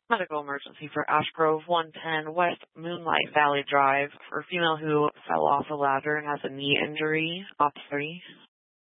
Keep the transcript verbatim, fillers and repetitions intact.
Medical emergency for Ash Grove one ten West Moonlight Valley Drive for a female who fell off a ladder and has a knee injury. Op three.